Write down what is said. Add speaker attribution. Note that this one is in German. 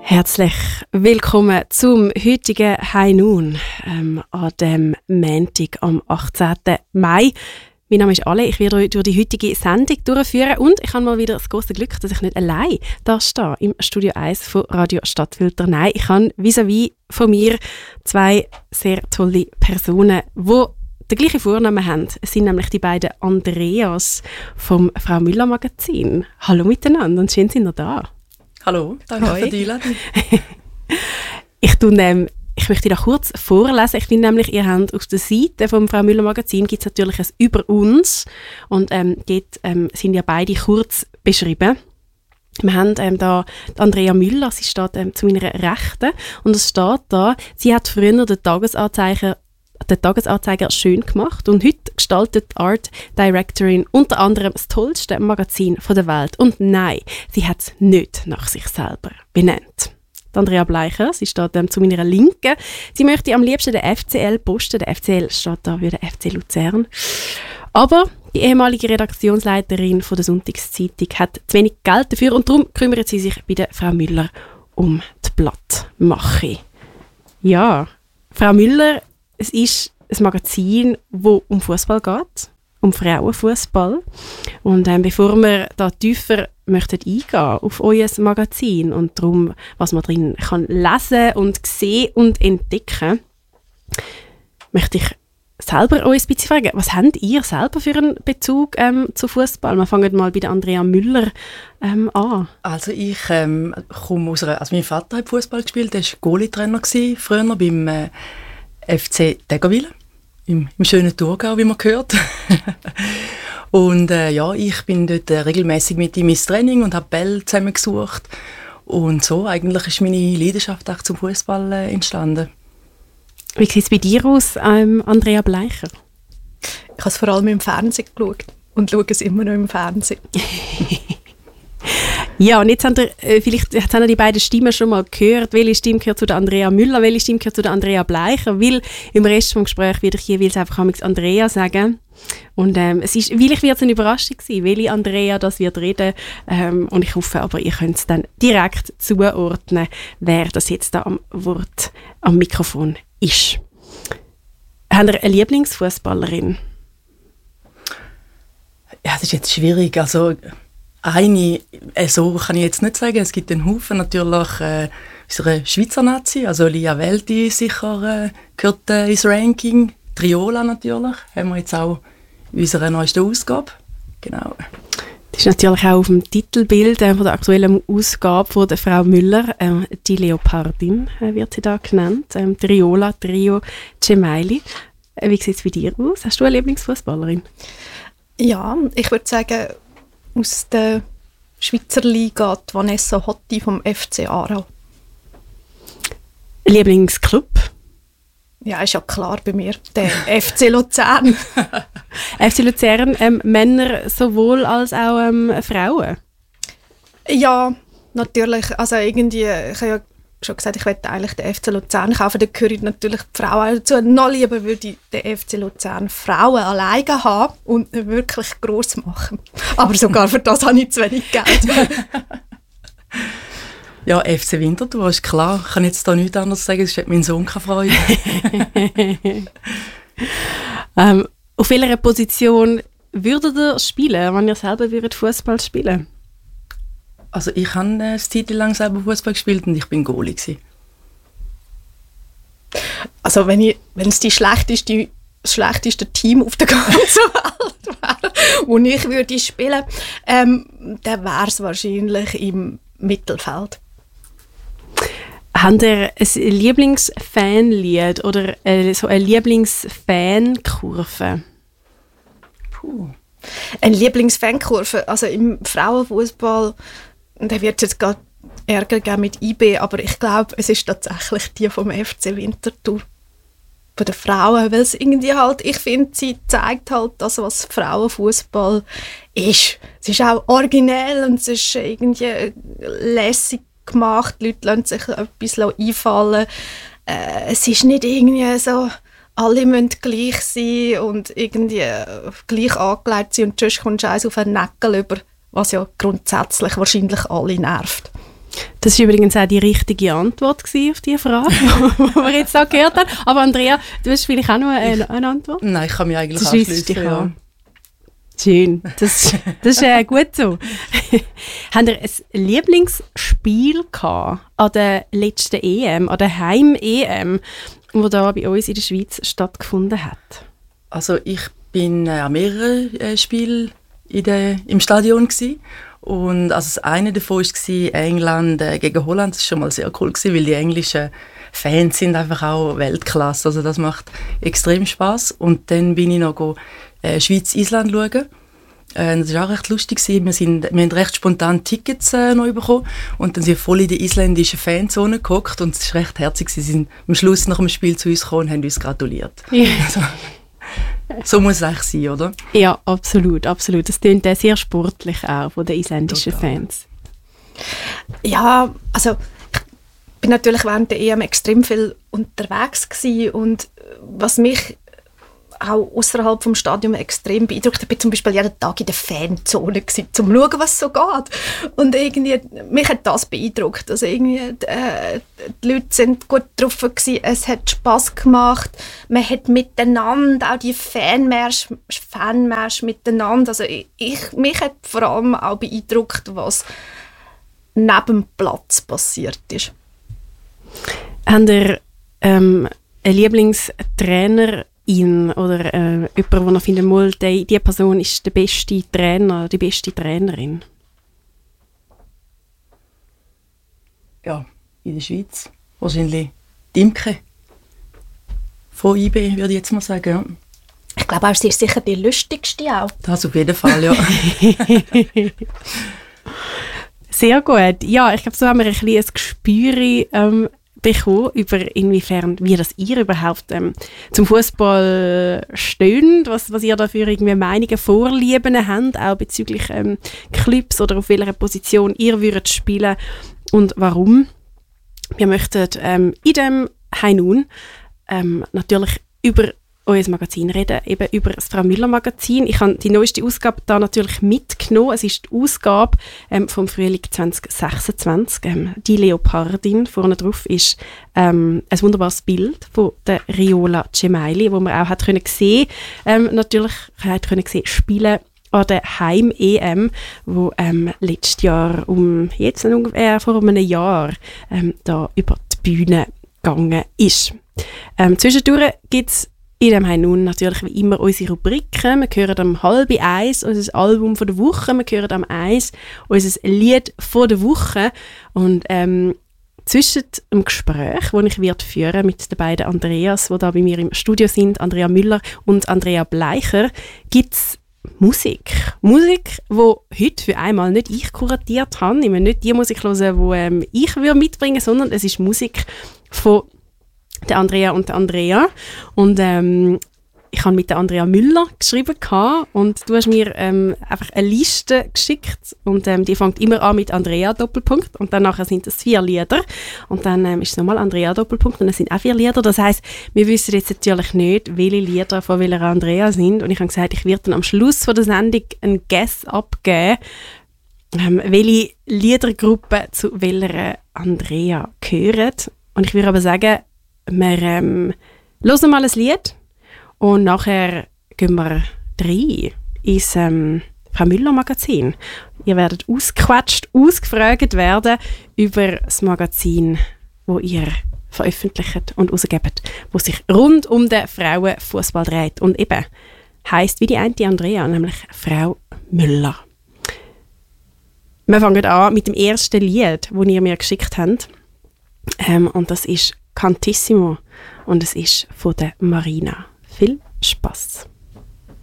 Speaker 1: Herzlich willkommen zum heutigen High Noon an dem Montag am 18. Mai. Mein Name ist Ale, ich werde euch durch die heutige Sendung durchführen und ich habe mal wieder das große Glück, dass ich nicht allein da stehe im Studio 1 von Radio Stadtfilter. Nein, ich habe vis-à-vis von mir zwei sehr tolle Personen, die den gleichen Vornamen haben. Es sind nämlich die beiden Andreas vom Frau Müller Magazin. Hallo miteinander und schön sind ihr da.
Speaker 2: Hallo, danke für die Einladung.
Speaker 1: Ich möchte da kurz vorlesen. Ich finde nämlich, ihr habt auf der Seite vom Frau Müller Magazin gibt es natürlich ein «Über uns» und dort sind ja beide kurz beschrieben. Wir haben da Andrea Müller, sie steht zu meiner Rechten und es steht da, sie hat früher den Tagesanzeiger schön gemacht und heute gestaltet Art Directorin unter anderem das tollste Magazin der Welt. Und nein, sie hat es nicht nach sich selber benannt. Die Andrea Bleicher, sie steht zu meiner Linken. Sie möchte am liebsten den FCL posten. Der FCL steht da für den FC Luzern. Aber die ehemalige Redaktionsleiterin von der Sonntagszeitung hat zu wenig Geld dafür und darum kümmert sie sich bei der Frau Müller um die Blattmache. Ja, Frau Müller, es ist ein Magazin, das um Fußball geht, um Frauenfußball. Und bevor wir da tiefer möchten eingehen auf euer Magazin und darum, was man drin kann lesen und sehen und entdecken, möchte ich selber euch ein bisschen fragen, was habt ihr selber für einen Bezug zu Fußball? Wir fangen mal bei der Andrea Müller an.
Speaker 2: Also ich komme aus einer, also mein Vater hat Fußball gespielt, er war Goalie-Trainer früher beim FC Degerwil, im schönen Thurgau, wie man hört. Und ich bin dort regelmäßig mit ihm ins Training und habe Bälle zusammengesucht. Und so eigentlich ist meine Leidenschaft auch zum Fußball entstanden.
Speaker 1: Wie sieht es bei dir aus, Andrea Bleicher?
Speaker 3: Ich habe es vor allem im Fernsehen geschaut und schaue es immer noch im Fernsehen.
Speaker 1: Ja, und jetzt haben die beiden Stimmen schon mal gehört. Welche Stimme gehört zu der Andrea Müller, welche Stimme gehört zu der Andrea Bleicher? Weil im Rest des Gesprächs werde ich jeweils einfach Andrea sagen. Und vielleicht wird es eine Überraschung sein, welche Andrea das wird reden. Und ich hoffe aber, ihr könnt es dann direkt zuordnen, wer das jetzt da am Mikrofon ist. Habt ihr eine Lieblingsfußballerin?
Speaker 2: Ja, das ist jetzt schwierig. Also eine, so kann ich jetzt nicht sagen. Es gibt einen Haufen natürlich unserer Schweizer Nazi, also Lia Welti sicher gehört ins Ranking. Triola natürlich, haben wir jetzt auch in unserer neuesten Ausgabe. Genau.
Speaker 1: Das ist natürlich auch auf dem Titelbild von der aktuellen Ausgabe von der Frau Müller. Die Leopardin wird sie da genannt. Triola, Trio, Gemeili. Wie sieht es bei dir aus? Hast du eine Lieblingsfußballerin?
Speaker 3: Ja, ich würde sagen, aus der Schweizer Liga die Vanessa Hotti vom FC Aarau.
Speaker 1: Lieblingsclub?
Speaker 3: Ja, ist ja klar bei mir, der FC Luzern.
Speaker 1: FC Luzern, Männer sowohl als auch Frauen?
Speaker 3: Ja, natürlich. Also irgendwie, ich habe ja schon gesagt, ich möchte eigentlich den FC Luzern kaufen. Da gehören natürlich die Frauen dazu. Noch lieber würde ich den FC Luzern Frauen alleine haben und wirklich gross machen. Aber sogar für das habe ich zu wenig Geld.
Speaker 2: Ja, FC Winterthur ist klar. Ich kann jetzt da nichts anderes sagen, es hat mein Sohn keine Freude.
Speaker 1: Auf welcher Position würdet ihr spielen, wenn ihr selber Fußball spielen?
Speaker 2: Also ich habe eine Zeit lang selber Fußball gespielt und ich bin Goalie gewesen.
Speaker 3: Also wenn es das schlechteste Team auf der ganzen Welt wäre, wo ich würde spielen, dann wäre es wahrscheinlich im Mittelfeld.
Speaker 1: Habt ihr ein Lieblingsfanlied oder so eine Lieblingsfankurve?
Speaker 3: Puh. Eine Lieblingsfankurve? Also im Frauenfußball, da wird es jetzt gerade Ärger geben mit IB, aber ich glaube, es ist tatsächlich die vom FC Winterthur. Bei den Frauen, weil es irgendwie halt, ich finde, sie zeigt halt das, was Frauenfußball ist. Es ist auch originell und es ist irgendwie lässig gemacht, die Leute lassen sich etwas einfallen. Es ist nicht irgendwie so, alle müssen gleich sein und irgendwie gleich angelegt sein und sonst kommst du eins auf einen Neckel über, was ja grundsätzlich wahrscheinlich alle nervt.
Speaker 1: Das war übrigens auch die richtige Antwort auf die Frage, die wir jetzt auch gehört haben. Aber Andrea, du hast vielleicht auch noch eine Antwort?
Speaker 2: Nein, ich kann mich eigentlich
Speaker 1: Das
Speaker 2: anschliessen. Ja.
Speaker 1: Schön, das ist gut so. Habt ihr ein Lieblingsspiel gehabt an der letzten EM, an der Heim-EM, die da bei uns in der Schweiz stattgefunden hat?
Speaker 2: Also ich bin an mehreren Spielen im Stadion gewesen. Und also eine davon war England gegen Holland. Das war schon mal sehr cool gewesen, weil die englischen Fans sind einfach auch Weltklasse. Also das macht extrem Spaß. Und dann bin ich noch Schweiz-Island schauen. Das war auch recht lustig. Wir haben recht spontan Tickets noch bekommen und dann sind wir voll in die isländischen Fanzone gehockt und es war recht herzig. Sie sind am Schluss nach dem Spiel zu uns gekommen und haben uns gratuliert. Ja. Also, so muss es eigentlich sein, oder?
Speaker 1: Ja, absolut, absolut. Das klingt sehr sportlich auch von den isländischen Fans.
Speaker 3: Ja, also ich bin natürlich während der EM extrem viel unterwegs gewesen und was mich auch außerhalb vom Stadion extrem beeindruckt. Ich bin zum Beispiel jeden Tag in der Fanzone gewesen, um zu schauen, was so geht. Und irgendwie, mich hat das beeindruckt. Also irgendwie, die Leute sind gut drauf gewesen, es hat Spass gemacht. Man hat miteinander, auch die Fanmarsch miteinander. Also mich hat vor allem auch beeindruckt, was neben dem Platz passiert ist.
Speaker 1: Habt ihr einen Lieblingstrainer oder jemand, der noch findet, mal, die Person ist der beste Trainer, die beste Trainerin?
Speaker 2: Ja, in der Schweiz wahrscheinlich Dimke von IB, würde ich jetzt mal sagen. Ja.
Speaker 3: Ich glaube auch, sie ist sicher die lustigste auch.
Speaker 2: Das auf jeden Fall, ja.
Speaker 1: Sehr gut. Ja, ich glaube, so haben wir ein bisschen ein Gespür bekommen, über inwiefern, wie das ihr überhaupt zum Fußball steht, was ihr da für irgendwie Meinungen, Vorlieben habt, auch bezüglich Clubs oder auf welcher Position ihr würdet spielen und warum. Wir möchten in dem High Noon natürlich über unser Magazin reden, eben über das Frau Müller Magazin. Ich habe die neueste Ausgabe da natürlich mitgenommen. Es ist die Ausgabe vom Frühling 2026. Die Leopardin vorne drauf ist ein wunderbares Bild von der Riola Gemeili, wo man auch hat können sehen, natürlich hat können sehen, spielen an der Heim-EM, wo letztes Jahr jetzt ungefähr vor einem Jahr da über die Bühne gegangen ist. Zwischendurch gibt es in dem haben nun natürlich wie immer unsere Rubriken. Wir hören am 12:30 unser Album von der Woche. Wir hören am 1 unser Lied von der Woche. Und zwischen dem Gespräch, das ich werde führen mit den beiden Andreas, die da bei mir im Studio sind, Andrea Müller und Andrea Bleicher, gibt es Musik. Musik, die heute für einmal nicht ich kuratiert habe. Ich will nicht die Musik hören, die ich mitbringen würde, sondern es ist Musik von der Andrea und der Andrea. Und ich habe mit der Andrea Müller geschrieben und du hast mir einfach eine Liste geschickt und die fängt immer an mit Andrea Doppelpunkt und dann nachher sind es 4 Lieder und dann ist es nochmal Andrea Doppelpunkt und es sind auch 4 Lieder. Das heisst, wir wissen jetzt natürlich nicht, welche Lieder von welcher Andrea sind und ich habe gesagt, ich werde dann am Schluss von der Sendung einen Guess abgeben, welche Liedergruppe zu welcher Andrea gehören. Und ich würde aber sagen, wir hören mal ein Lied und nachher gehen wir rein ins Frau Müller Magazin. Ihr werdet ausgequatscht, ausgefragt werden über das Magazin, das ihr veröffentlicht und rausgebt, das sich rund um den Frauenfußball dreht und eben heisst wie die eine Andrea, nämlich Frau Müller. Wir fangen an mit dem ersten Lied, das ihr mir geschickt habt. Und das ist Cantissimo und es ist von der Marina. Viel Spaß!